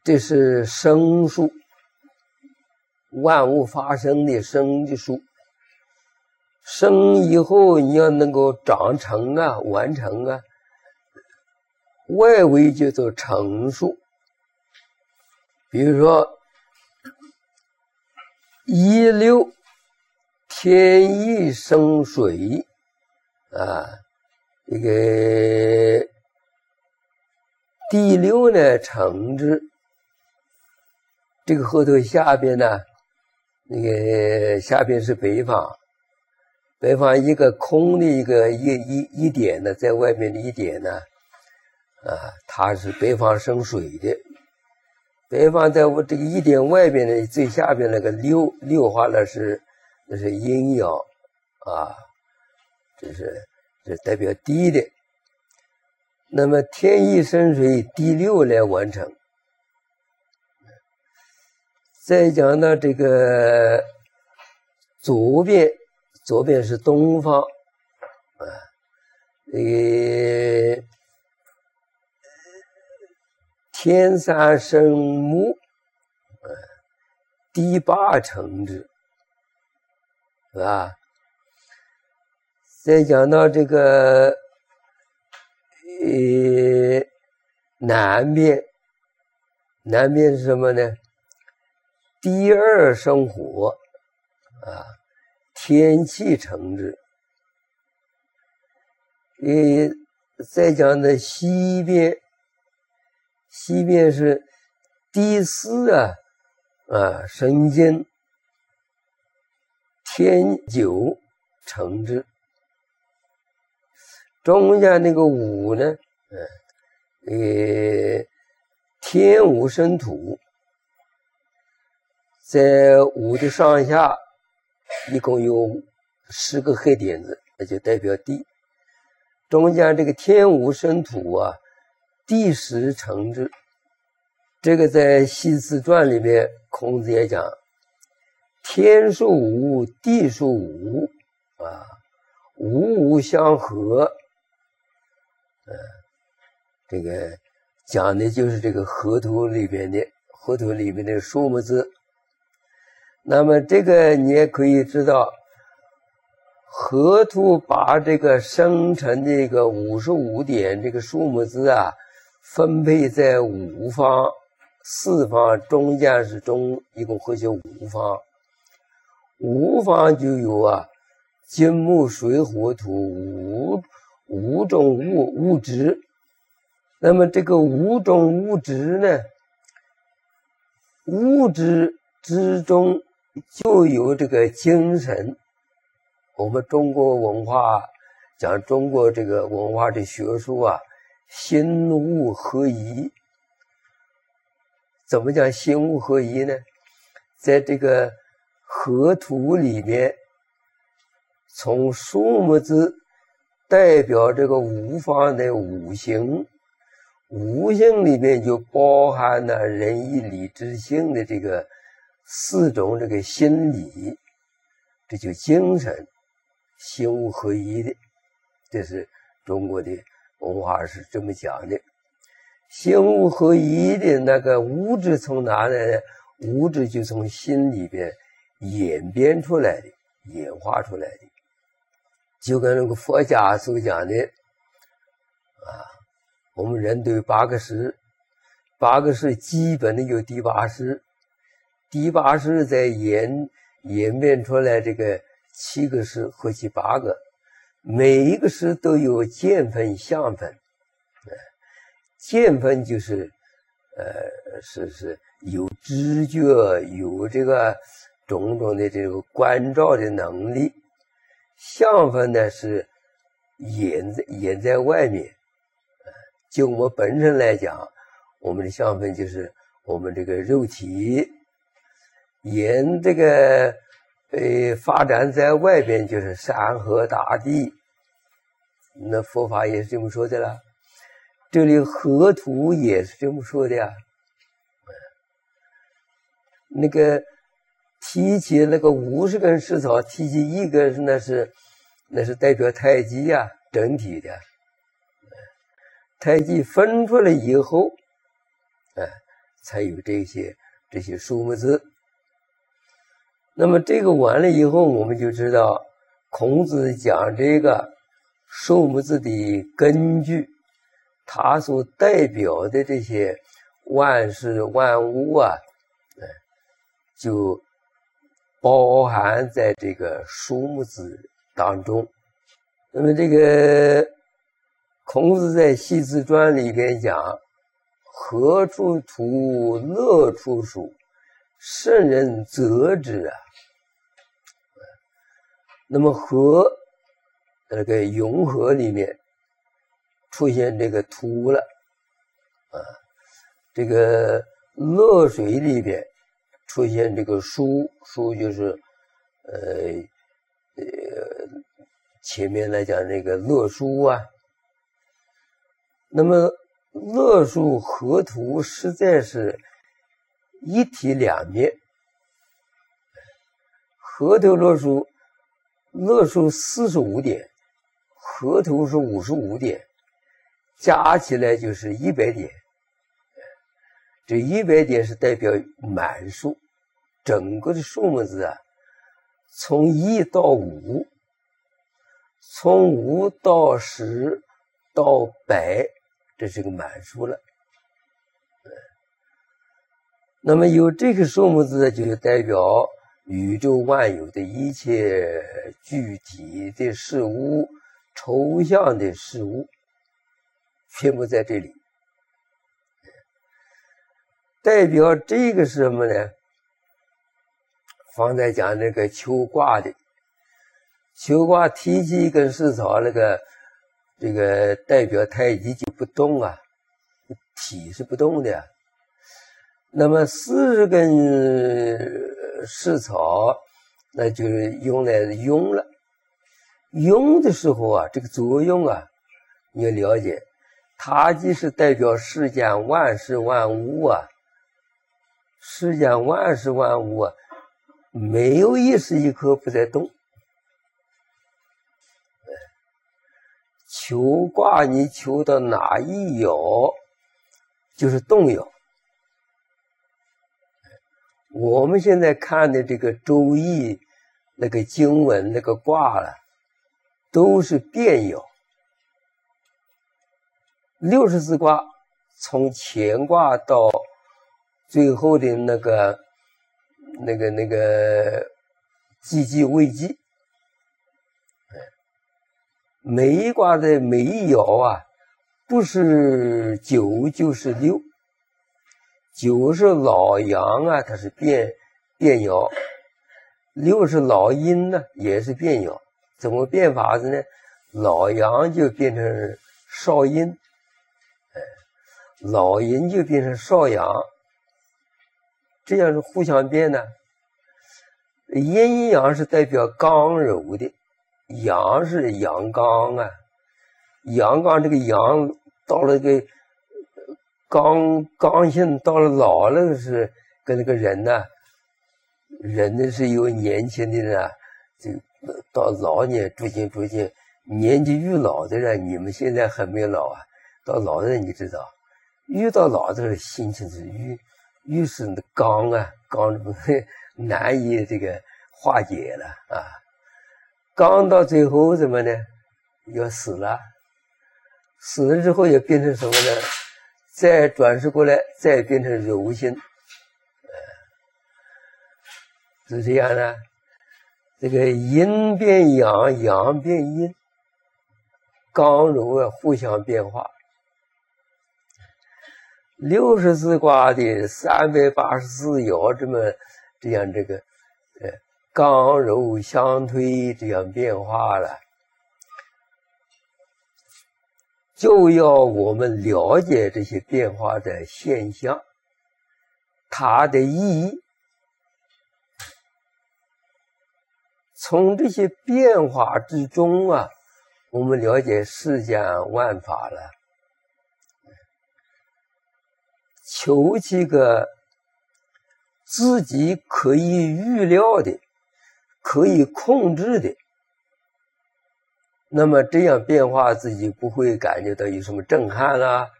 这是生数，万物发生的生的数。生以后你要能够长成啊，完成啊，外围叫做成数。比如说16天意生水啊，这个第6呢成之，这个后头下边呢，那个下边是北方，北方一个空的一点呢，在外面的一点呢，它是北方生水的。北方在我这个一点外边的最下边那个六画呢那是阴阳啊，这代表地的。那么天意生水第6来完成。再讲到这个左边是东方啊，天山生木，第8成之，是吧？再讲到这个南边是什么呢？第2生火啊，天气成之。再讲的西边是第4生金，天9成之。中间那个5呢，天5生土，在5的上下一共有10个黑点子，那就代表地。中间这个天5生土啊，地10成之。这个在《系辞传》里面，孔子也讲，天数5，地数5啊，五相合。这个讲的就是这个河图里面的数目字。那么这个你也可以知道，河图把这个生成这个55点这个数目字啊，分配在5方、4方，中间是一共合起5方。5方就有金木水火土五种物质。那么这个5种物质呢，物质之中就有这个精神。我们中国文化讲中国这个文化的学术啊，心物合一。怎么讲心物合一呢？在这个河图里面，从数目字代表这个5方的五行，五行里面就包含了仁义礼智信的这个4种这个心理，这就精神，心物合一的。这是中国的文化是这么讲的。心物合一的那个物质从哪来呢？物质就从心里边演变出来的，演化出来的。就跟那个佛家所讲的我们人都有8个识，8个识基本的有第8识，第8识再演变出来这个7个识，合起8个，每一个识都有见分相分。见分就是是有知觉，有这个种种的这个关照的能力。相分呢是演在外面。就我们本身来讲，我们的相分就是我们这个肉体，演这个发展在外边就是山河大地。那佛法也是这么说的了，这里河图也是这么说的呀。那个提起那个50根石草，提起一根那是代表太极呀，整体的。太极分出来以后， 才有这些数目字。那么这个完了以后，我们就知道孔子讲这个数目字的根据，它所代表的这些万事万物啊，就包含在这个数目字当中。那么这个孔子在《系辞传》里边讲：何处图，乐处属，圣人择之啊。那么和那个永和里面出现这个图了啊，这个乐水里边出现这个书，书就是前面来讲那个乐书啊。那么乐书和图实在是一体两面。和图乐书，乐书45点，和图是55点，加起来就是100点。这100点是代表满数，整个的数目字啊，从1到5，从5到10到100，这是个满数了。那么有这个数目字，就代表宇宙万有的一切具体的事物、抽象的事物，全部在这里。代表这个是什么呢？方才讲那个秋卦的，秋卦提起一根蓍草，这个代表太极就不动啊，体是不动的呀。那么40根蓍草，那就是用来用了。用的时候啊，这个作用啊，你要了解，它即是代表世间万事万物啊，世间万事万物啊，没有一时一刻不在动。求卦你求到哪一爻，就是动摇。我们现在看的这个周易那个经文那个卦了，都是变爻。64卦从乾卦到最后的那个济济未济，每一卦的每一爻啊，不是9就是6。9是老阳啊，它是变爻；6是老阴呢，也是变爻。怎么变法子呢？老阳就变成少阴，老阴就变成少阳，这样是互相变的。阴阳是代表刚柔的，阳是阳刚啊，阳刚这个阳到了这个刚性，到了老了是跟那个人呢，人呢是有年轻的人啊，就到老年逐渐年纪越老的人，你们现在还没老啊，到老的人你知道，越到老的人心情是越是刚啊，刚难以这个化解了啊，刚到最后怎么呢？要死了，死了之后也变成什么呢？再转世过来，再变成柔性，是这样的。这个阴变阳，阳变阴，刚柔啊互相变化。64卦的384爻这样这个刚柔相推这样变化了。就要我们了解这些变化的现象，它的意义。从这些变化之中啊，我们了解世间万法了。求其个自己可以预料的、可以控制的，那么这样变化自己不会感觉到有什么震撼啊，